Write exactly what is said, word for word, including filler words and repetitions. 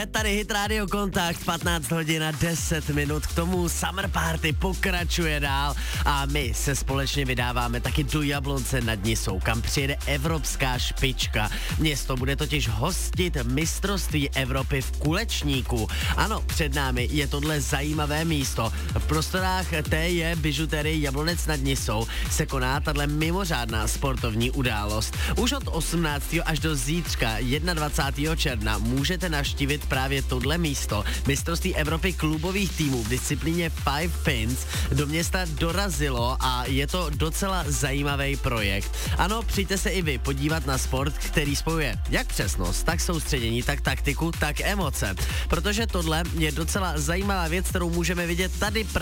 Tady Hit Radio Kontakt, patnáct hodin a deset minut, k tomu Summer Party pokračuje dál a my se společně vydáváme taky do Jablonce nad Nisou, kam přijede evropská špička. Město bude totiž hostit mistrovství Evropy v kulečníku. Ano, před námi je tohle zajímavé místo. V prostorách té je bižuterie Jablonec nad Nisou se koná tahle mimořádná sportovní událost. Už od osmnáctého až do zítřka dvacátého prvního června můžete navštívit právě tohle místo. Mistrovství Evropy klubových týmů v disciplíně Five Pins do města dorazilo a je to docela zajímavý projekt. Ano, přijďte se i vy podívat na sport, který spojuje jak přesnost, tak soustředění, tak taktiku, tak emoce. Protože tohle je docela zajímavá věc, kterou můžeme vidět tady